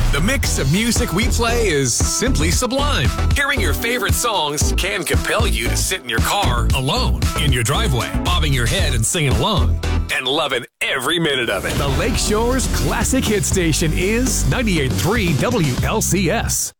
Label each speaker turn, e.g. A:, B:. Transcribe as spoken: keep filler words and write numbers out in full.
A: The mix of music we play is simply sublime. Hearing your favorite songs can compel you to sit in your car alone in your driveway, bobbing your head and singing along, and loving every minute of it. The Lakeshore's classic hit station is ninety-eight point three W L C S.